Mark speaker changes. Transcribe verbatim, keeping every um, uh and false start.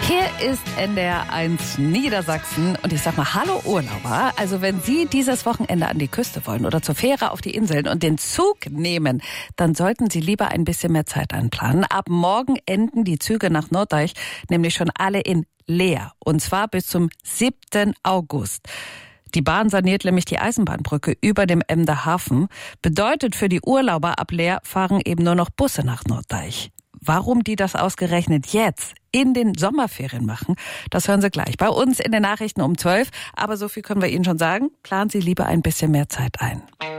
Speaker 1: Hier ist N D R eins Niedersachsen und ich sag mal, hallo Urlauber. Also wenn Sie dieses Wochenende an die Küste wollen oder zur Fähre auf die Inseln und den Zug nehmen, dann sollten Sie lieber ein bisschen mehr Zeit einplanen. Ab morgen enden die Züge nach Norddeich nämlich schon alle in Leer und zwar bis zum siebten August. Die Bahn saniert nämlich die Eisenbahnbrücke über dem Emder Hafen. Bedeutet für die Urlauber ab Leer fahren eben nur noch Busse nach Norddeich. Warum die das ausgerechnet jetzt in den Sommerferien machen, das hören Sie gleich bei uns in den Nachrichten um zwölf. Aber so viel können wir Ihnen schon sagen, planen Sie lieber ein bisschen mehr Zeit ein.